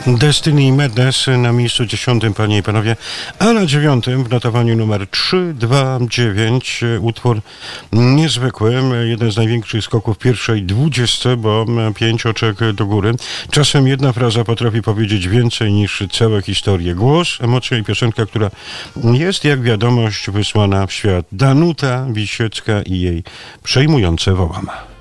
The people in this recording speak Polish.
Destiny Madness na miejscu 10, panie i panowie, a na 9 w notowaniu numer 329 utwór niezwykły, jeden z największych skoków w pierwszej 20, bo 5 oczek do góry. Czasem jedna fraza potrafi powiedzieć więcej niż całe historie. Głos, emocje i piosenka, która jest jak wiadomość wysłana w świat. Danuta Wisiecka i jej przejmujące wołama.